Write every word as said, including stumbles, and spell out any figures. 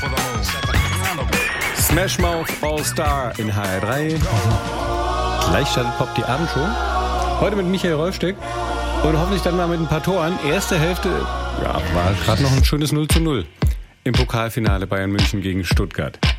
Smash Mouth All-Star in H R drei. Gleich startet Pop die Abendshow. Heute mit Michael Rolfsteck und hoffentlich dann mal mit ein paar Toren. Erste Hälfte, ja, war gerade noch ein schönes null zu null im Pokalfinale Bayern München gegen Stuttgart.